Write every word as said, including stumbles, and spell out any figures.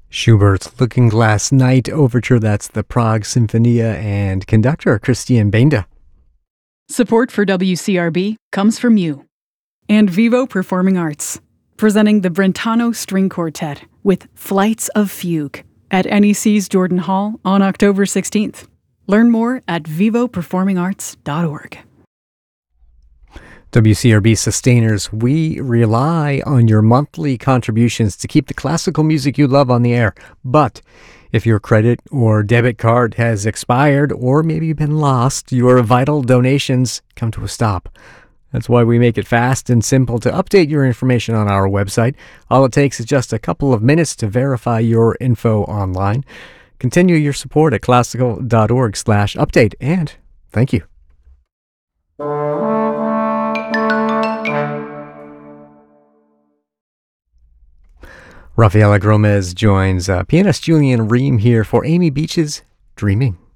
Schubert's Looking Glass Night Overture, that's the Prague Sinfonia, and conductor Christian Benda. Support for W C R B comes from you. And Vivo Performing Arts, presenting the Brentano String Quartet with Flights of Fugue at N E C's Jordan Hall on October sixteenth. Learn more at vivo performing arts dot org. W C R B Sustainers, we rely on your monthly contributions to keep the classical music you love on the air. But if your credit or debit card has expired or maybe been lost, your vital donations come to a stop. That's why we make it fast and simple to update your information on our website. All it takes is just a couple of minutes to verify your info online. Continue your support at classical dot org slash update, and thank you. Rafaela Gromez joins uh, pianist Julian Ream here for Amy Beach's Dreaming.